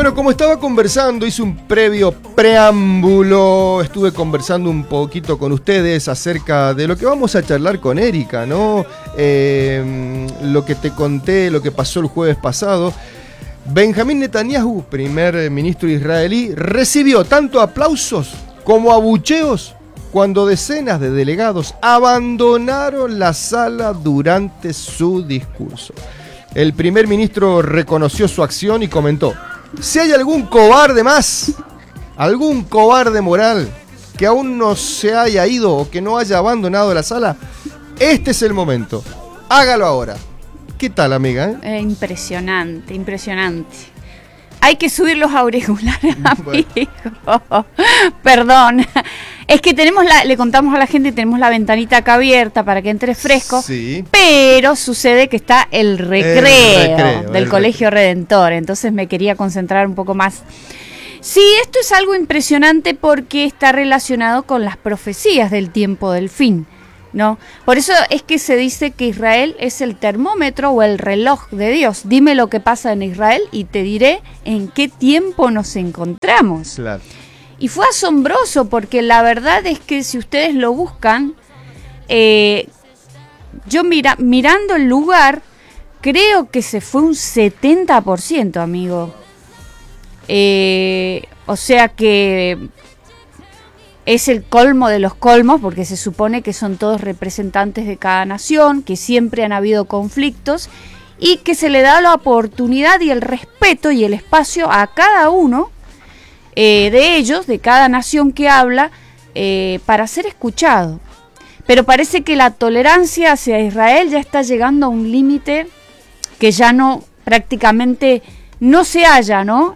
Bueno, como estaba conversando, hice un previo preámbulo, estuve conversando un poquito con ustedes acerca de lo que vamos a charlar con Erika, ¿no? Lo que te conté, lo que pasó el jueves pasado. Benjamín Netanyahu, primer ministro israelí, recibió tanto aplausos como abucheos cuando decenas de delegados abandonaron la sala durante su discurso. El primer ministro reconoció su acción y comentó: si hay algún cobarde más, algún cobarde moral que aún no se haya ido o que no haya abandonado la sala, este es el momento. Hágalo ahora. ¿Qué tal, amiga? Impresionante, impresionante. Hay que subir los auriculares, amigo. Bueno. Perdón. Es que le contamos a la gente, tenemos la ventanita acá abierta para que entre fresco. Sí. Pero sucede que está el recreo del Colegio Redentor. Entonces me quería concentrar un poco más. Sí, esto es algo impresionante porque está relacionado con las profecías del tiempo del fin, ¿no? Por eso es que se dice que Israel es el termómetro o el reloj de Dios. Dime lo que pasa en Israel y te diré en qué tiempo nos encontramos. Claro. Y fue asombroso porque la verdad es que si ustedes lo buscan, yo mirando el lugar, creo que se fue un 70%, amigo. O sea que es el colmo de los colmos, porque se supone que son todos representantes de cada nación, que siempre han habido conflictos y que se le da la oportunidad y el respeto y el espacio a cada uno de ellos, de cada nación que habla, para ser escuchado. Pero parece que la tolerancia hacia Israel ya está llegando a un límite que ya no, prácticamente no se halla, ¿no?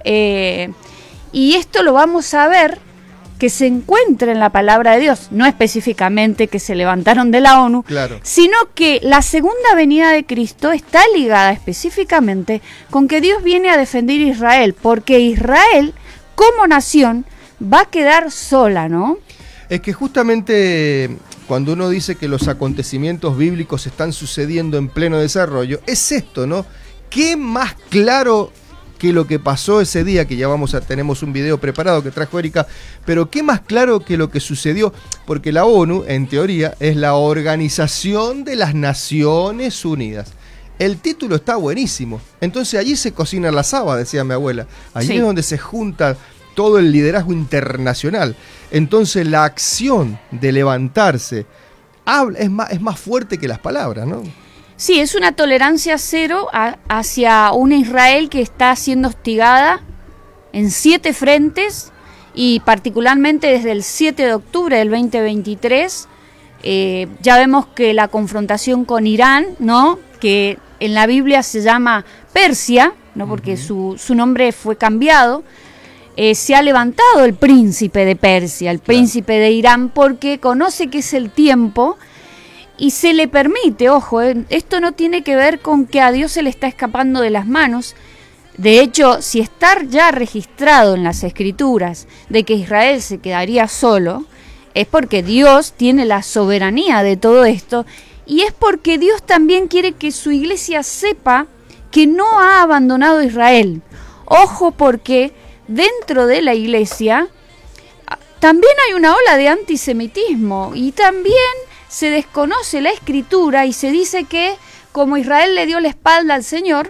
Y esto lo vamos a ver que se encuentra en la palabra de Dios, no específicamente que se levantaron de la ONU, claro, sino que la segunda venida de Cristo está ligada específicamente con que Dios viene a defender a Israel, porque Israel como nación va a quedar sola, ¿no? Es que justamente cuando uno dice que los acontecimientos bíblicos están sucediendo en pleno desarrollo, es esto, ¿no? ¿Qué más claro que lo que pasó ese día, que ya tenemos un video preparado que trajo Erika, pero qué más claro que lo que sucedió? Porque la ONU, en teoría, es la Organización de las Naciones Unidas. El título está buenísimo. Entonces allí se cocina la saba, decía mi abuela. Allí es donde se junta todo el liderazgo internacional. Entonces la acción de levantarse es más fuerte que las palabras, ¿no? Sí, es una tolerancia cero hacia una Israel que está siendo hostigada en 7 frentes y particularmente desde el 7 de octubre del 2023. Ya vemos que la confrontación con Irán, ¿no?, que en la Biblia se llama Persia, ¿no?, porque su nombre fue cambiado, se ha levantado el príncipe de Persia, el príncipe de Irán, porque conoce que es el tiempo y se le permite, ojo, esto no tiene que ver con que a Dios se le está escapando de las manos. De hecho, si está ya registrado en las Escrituras de que Israel se quedaría solo, es porque Dios tiene la soberanía de todo esto y es porque Dios también quiere que su iglesia sepa que no ha abandonado a Israel. Ojo, porque dentro de la iglesia también hay una ola de antisemitismo y también se desconoce la Escritura y se dice que como Israel le dio la espalda al Señor,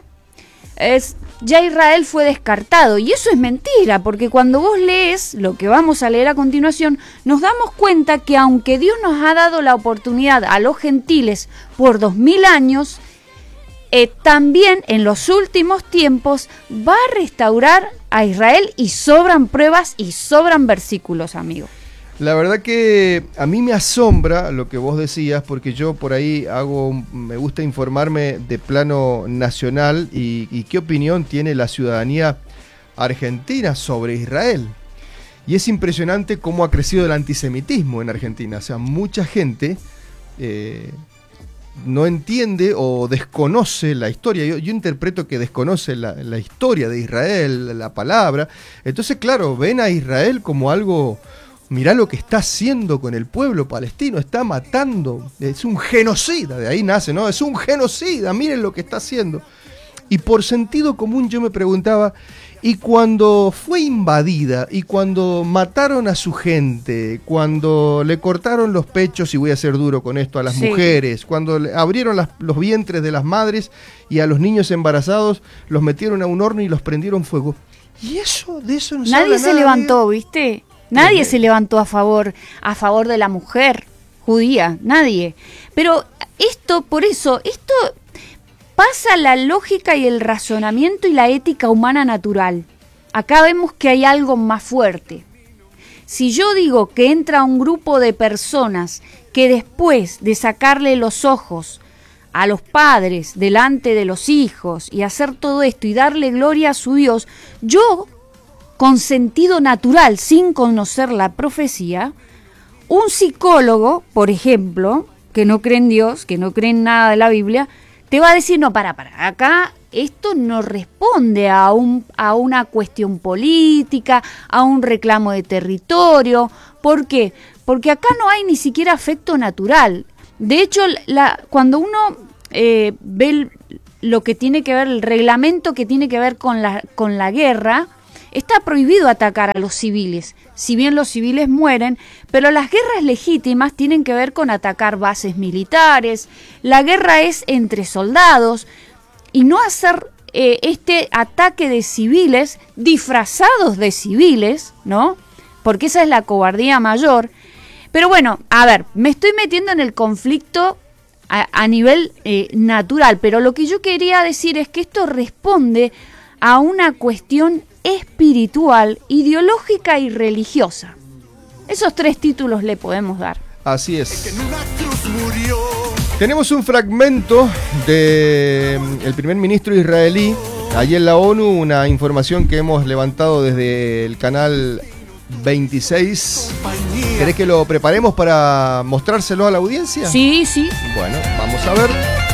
ya Israel fue descartado. Y eso es mentira, porque cuando vos lees lo que vamos a leer a continuación, nos damos cuenta que aunque Dios nos ha dado la oportunidad a los gentiles por 2000 años, también en los últimos tiempos va a restaurar a Israel y sobran pruebas y sobran versículos, amigo. La verdad que a mí me asombra lo que vos decías, porque yo por ahí me gusta informarme de plano nacional y qué opinión tiene la ciudadanía argentina sobre Israel. Y es impresionante cómo ha crecido el antisemitismo en Argentina. O sea, mucha gente no entiende o desconoce la historia. Yo interpreto que desconoce la historia de Israel, la palabra. Entonces, claro, ven a Israel como algo... Mirá lo que está haciendo con el pueblo palestino, está matando, es un genocida, de ahí nace, ¿no? Es un genocida, miren lo que está haciendo. Y por sentido común yo me preguntaba, Y cuando fue invadida y cuando mataron a su gente, cuando le cortaron los pechos, y voy a ser duro con esto, a las mujeres, cuando le abrieron los vientres de las madres y a los niños embarazados, los metieron a un horno y los prendieron fuego. Y de eso no se habla nada. Nadie se levantó, ¿viste? Nadie se levantó a favor de la mujer judía, nadie. Pero esto pasa la lógica y el razonamiento y la ética humana natural. Acá vemos que hay algo más fuerte. Si yo digo que entra un grupo de personas que después de sacarle los ojos a los padres delante de los hijos y hacer todo esto y darle gloria a su Dios, yo, con sentido natural, sin conocer la profecía, un psicólogo, por ejemplo, que no cree en Dios, que no cree en nada de la Biblia, te va a decir, no, para, acá esto no responde a una cuestión política, a un reclamo de territorio. ¿Por qué? Porque acá no hay ni siquiera afecto natural. De hecho, cuando uno ve lo que tiene que ver, el reglamento que tiene que ver con la guerra, está prohibido atacar a los civiles, si bien los civiles mueren, pero las guerras legítimas tienen que ver con atacar bases militares. La guerra es entre soldados y no hacer este ataque de civiles disfrazados de civiles, ¿no? Porque esa es la cobardía mayor. Pero bueno, a ver, me estoy metiendo en el conflicto a nivel natural, pero lo que yo quería decir es que esto responde a una cuestión espiritual, ideológica y religiosa. Esos 3 títulos le podemos dar. Así es. Tenemos un fragmento del primer ministro israelí, allí en la ONU, una información que hemos levantado desde el canal 26. ¿Querés que lo preparemos para mostrárselo a la audiencia? Sí, sí. Bueno, vamos a ver.